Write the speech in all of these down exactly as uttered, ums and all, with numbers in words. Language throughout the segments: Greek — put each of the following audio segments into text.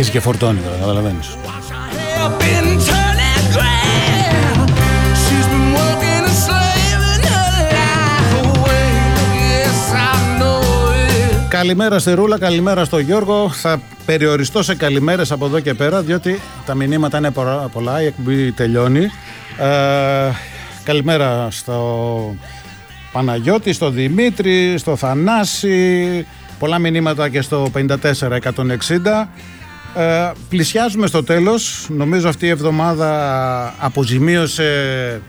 αρχίσει και φορτώνει τώρα, καταλαβαίνεις. Καλημέρα στη Ρούλα, καλημέρα στο Γιώργο. Θα περιοριστώ σε καλημέρες από εδώ και πέρα, διότι τα μηνύματα είναι πολλά, η εκπομπή τελειώνει. Ε, καλημέρα στο Παναγιώτη, στο Δημήτρη, στο Θανάση. Πολλά μηνύματα και στο πενήντα τέσσερα εκατόν εξήντα. Ε, πλησιάζουμε στο τέλος. Νομίζω αυτή η εβδομάδα αποζημίωσε,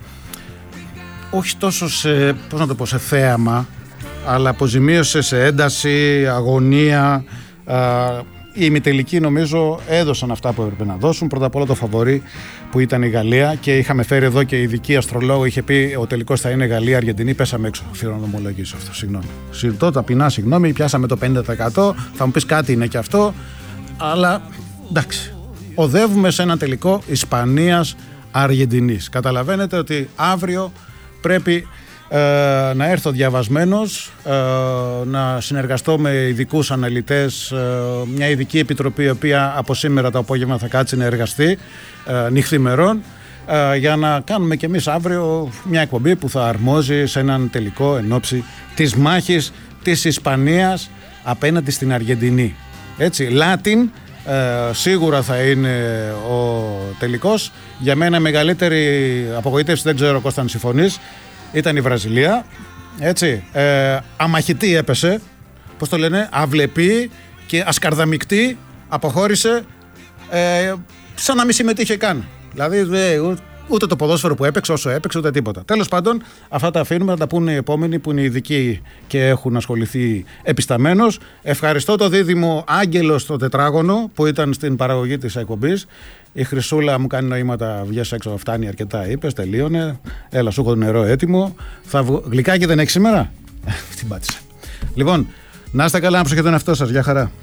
όχι τόσο σε, πώς να το πω, σε θέαμα, αλλά αποζημίωσε σε ένταση, αγωνία. Οι ημιτελικοί νομίζω έδωσαν αυτά που έπρεπε να δώσουν. Πρώτα απ' όλα το φαβορί που ήταν η Γαλλία, και είχαμε φέρει εδώ και ειδική αστρολόγο, είχε πει ο τελικός θα είναι Γαλλία-Αργεντινή. Πέσαμε έξω. Θέλω να ομολογήσω αυτό. Συγγνώμη. Συζητώ ταπεινά, συγγνώμη. Πιάσαμε το πενήντα τοις εκατό. Θα μου πει κάτι είναι και αυτό. Αλλά εντάξει. Οδεύουμε σε ένα τελικό Ισπανίας-Αργεντινής. Καταλαβαίνετε ότι αύριο πρέπει Ε, να έρθω διαβασμένος, ε, να συνεργαστώ με ειδικούς αναλυτές, ε, μια ειδική επιτροπή η οποία από σήμερα το απόγευμα θα κάτσει να εργαστεί ε, νυχθημερών, ε, για να κάνουμε κι εμείς αύριο μια εκπομπή που θα αρμόζει σε έναν τελικό εν ώψη της μάχης της Ισπανίας απέναντι στην Αργεντινή. Έτσι, Λάτιν, ε, σίγουρα θα είναι ο τελικός. Για μένα μεγαλύτερη απογοήτευση, δεν ξέρω Κώστα αν συμφωνείς, ήταν η Βραζιλία, έτσι, ε, αμαχητή έπεσε, πώς το λένε, αυλεπή και ασκαρδαμικτή, αποχώρησε, ε, σαν να μην συμμετείχε καν. Δηλαδή ε, ούτε το ποδόσφαιρο που έπαιξε όσο έπαιξε, ούτε τίποτα. Τέλος πάντων, αυτά τα αφήνουμε, να τα πούνε οι επόμενοι που είναι ειδικοί και έχουν ασχοληθεί επισταμένως. Ευχαριστώ το δίδυμο Άγγελο στο τετράγωνο που ήταν στην παραγωγή της εκπομπής. Η Χρυσούλα μου κάνει νοήματα, βγες έξω, φτάνει αρκετά, είπες, τελείωνε. Έλα, σου έχω νερό έτοιμο. Θα βγω... Γλυκάκι δεν έχει σήμερα? Την πάτησα. Λοιπόν, να είστε καλά, να προσέχετε τον εαυτό σας. Γεια χαρά.